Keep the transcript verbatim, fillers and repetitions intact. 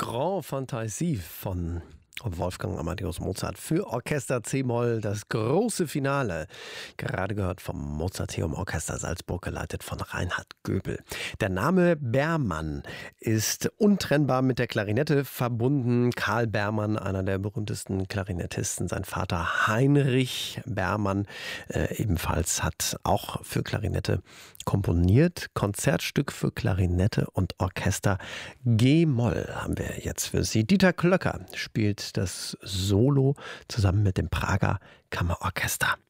Grand Fantasie von Wolfgang Amadeus Mozart für Orchester C-Moll, das große Finale. Gerade gehört vom Mozarteum Orchester Salzburg, geleitet von Reinhard Göbel. Der Name Bermann ist untrennbar mit der Klarinette verbunden. Karl Bermann, einer der berühmtesten Klarinettisten. Sein Vater Heinrich Bermann äh, ebenfalls hat auch für Klarinette komponiert. Konzertstück für Klarinette und Orchester G-Moll haben wir jetzt für Sie. Dieter Klöcker spielt das Solo zusammen mit dem Prager Kammerorchester.